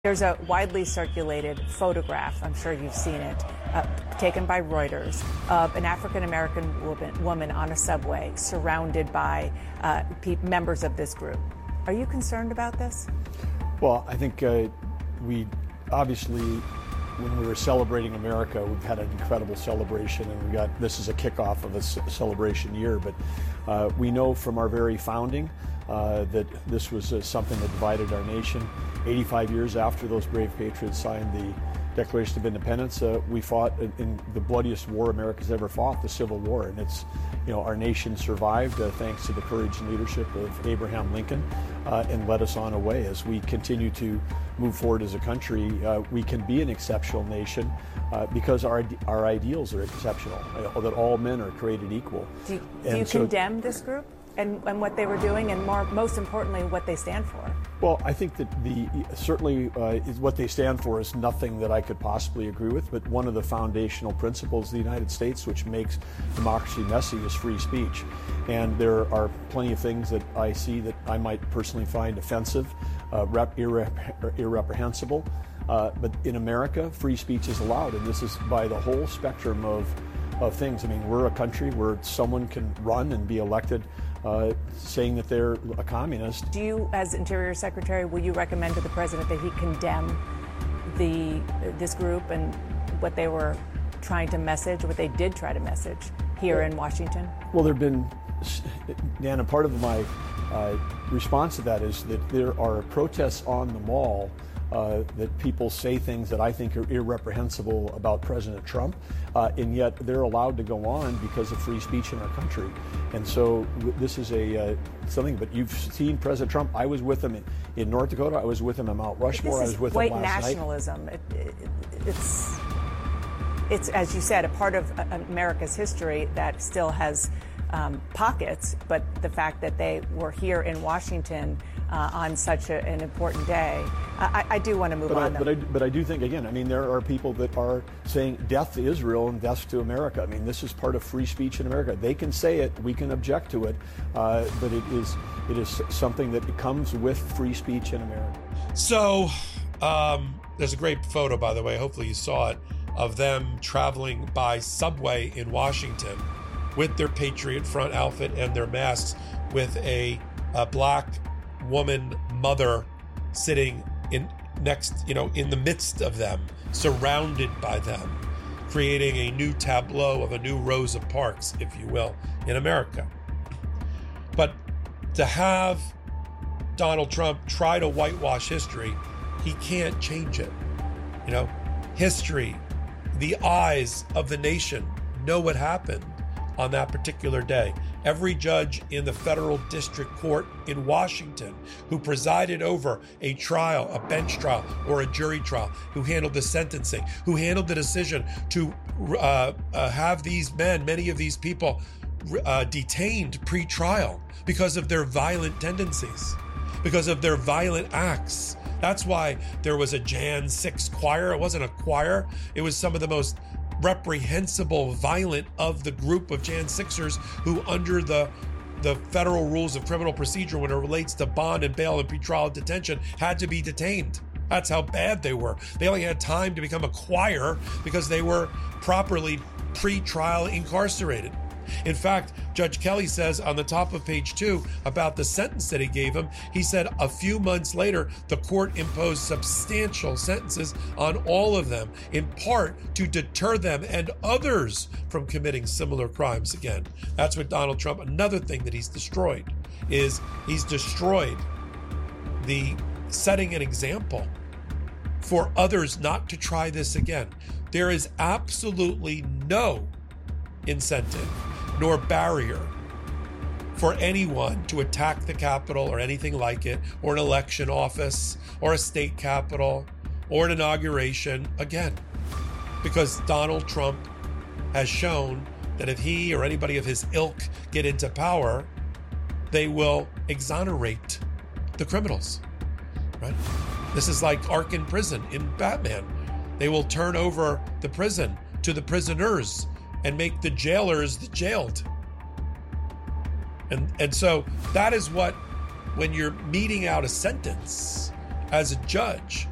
There's a widely circulated photograph, I'm sure you've seen it, taken by Reuters, of an African-American woman on a subway surrounded by members of this group. Are you concerned about this? Well, I think we obviously, when we were celebrating America, we've had an incredible celebration, and this is a kickoff of a celebration year. But we know from our very founding that this was something that divided our nation. 85 years after those brave patriots signed the Declaration of Independence, we fought in the bloodiest war America's ever fought, the Civil War, and our nation survived thanks to the courage and leadership of Abraham Lincoln, and led us on a way. As we continue to move forward as a country, we can be an exceptional nation because our ideals are exceptional, that all men are created equal. Do you condemn this group and what they were doing, and most importantly, what they stand for? Well, I think that certainly what they stand for is nothing that I could possibly agree with, but one of the foundational principles of the United States which makes democracy messy is free speech. And there are plenty of things that I see that I might personally find offensive, irreprehensible. But in America, free speech is allowed, and this is by the whole spectrum of things. I mean, we're a country where someone can run and be elected saying that they're a communist. Do you, as Interior Secretary, will you recommend to the President that he condemn this group and what they were trying to message, what they did try to message here in Washington? Well, there have been, Dan, and part of my response to that is that there are protests on the Mall that people say things that I think are irreprehensible about President Trump, and yet they're allowed to go on because of free speech in our country. And so this is something, but you've seen President Trump. I was with him in North Dakota. I was with him in Mount Rushmore. I was with him last night. White nationalism. It's, as you said, a part of America's history that still has pockets, but the fact that they were here in Washington on such an important day, I do want to move on. But I do think, again, I mean, there are people that are saying death to Israel and death to America. I mean, this is part of free speech in America. They can say it, we can object to it, but it is something that comes with free speech in America. So there's a great photo, by the way, hopefully you saw it, of them traveling by subway in Washington with their Patriot Front outfit and their masks, with a black woman mother sitting in the midst of them, surrounded by them, creating a new tableau of a new Rosa Parks, if you will, in America. But to have Donald Trump try to whitewash history, he can't change it. History, the eyes of the nation know what happened on that particular day. Every judge in the federal district court in Washington who presided over a trial, a bench trial, or a jury trial, who handled the sentencing, who handled the decision to have these men, many of these people, detained pre-trial because of their violent tendencies, because of their violent acts. That's why there was a Jan 6 choir. It wasn't a choir. It was some of the most reprehensible, violent of the group of Jan 6ers who, under the federal rules of criminal procedure when it relates to bond and bail and pretrial detention, had to be detained. That's how bad they were. They only had time to become a choir because they were properly pre-trial incarcerated. In fact, Judge Kelly says on the top of page 2 about the sentence that he gave him, he said a few months later, the court imposed substantial sentences on all of them, in part to deter them and others from committing similar crimes again. That's what Donald Trump, another thing that he's destroyed, is he's destroyed the setting an example for others not to try this again. There is absolutely no incentive nor barrier for anyone to attack the Capitol or anything like it, or an election office, or a state capitol, or an inauguration again. Because Donald Trump has shown that if he or anybody of his ilk get into power, they will exonerate the criminals, right? This is like Arkham Prison in Batman. They will turn over the prison to the prisoners and make the jailers the jailed. And so that is what, when you're meting out a sentence as a judge,